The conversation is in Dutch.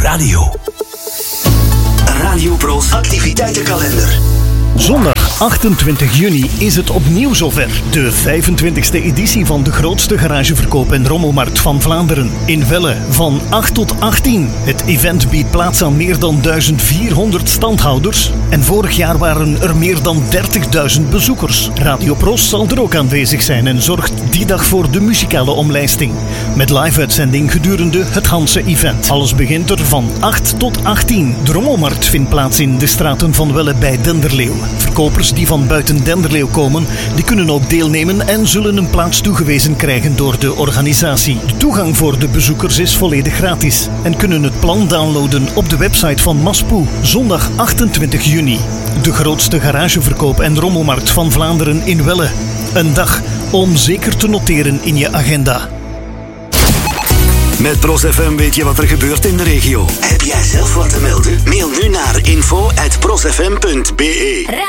Radio. Radio Pro's activiteitenkalender. Zondag 28 juni is het opnieuw zover. De 25e editie van de grootste garageverkoop en rommelmarkt van Vlaanderen. In Welle van 8 tot 18. Het event biedt plaats aan meer dan 1400 standhouders. En vorig jaar waren er meer dan 30.000 bezoekers. Radio Pro's zal er ook aanwezig zijn en zorgt die dag voor de muzikale omlijsting. Met live-uitzending gedurende het Hanse event. Alles begint er van 8 tot 18. De rommelmarkt vindt plaats in de straten van Welle bij Denderleeuw. Verkopers die van buiten Denderleeuw komen, die kunnen ook deelnemen en zullen een plaats toegewezen krijgen door de organisatie. De toegang voor de bezoekers is volledig gratis en kunnen het plan downloaden op de website van Maspoe. Zondag 28 juni. De grootste garageverkoop en rommelmarkt van Vlaanderen in Welle. Een dag om zeker te noteren in je agenda. Met Pros FM weet je wat er gebeurt in de regio. Heb jij zelf wat te melden? Mail nu naar info@prosfm.be.